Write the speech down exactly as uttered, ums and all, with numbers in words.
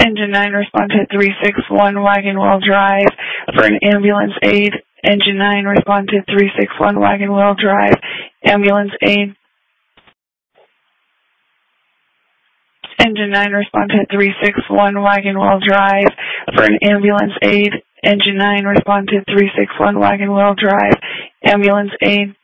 Engine nine, respond to three six one Wagon Wheel Drive for an ambulance aid. Engine nine, respond to three six one Wagon Wheel Drive, ambulance aid. Engine nine, respond to three six one Wagon Wheel Drive for an ambulance aid. Engine nine, respond to three six one Wagon Wheel Drive, ambulance aid.